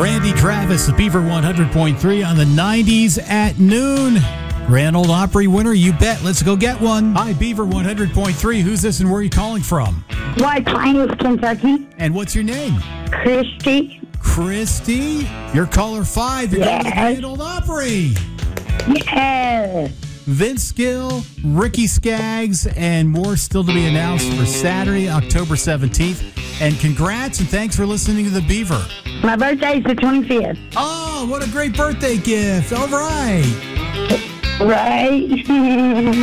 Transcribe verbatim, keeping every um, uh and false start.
Randy Travis, the Beaver one hundred point three on the nineties at noon. Grand Ole Opry winner, you bet. Let's go get one. Hi, Beaver one hundred point three. Who's this and where are you calling from? White Plains, Kentucky. And what's your name? Christy. Christy. You're caller five. You're going to the Yes. Grand Ole Opry. Yes. Vince Gill, Ricky Skaggs, and more still to be announced for Saturday, October seventeenth. And congrats and thanks for listening to the Beaver. My birthday's the twenty-fifth. Oh, what a great birthday gift. All right. Right.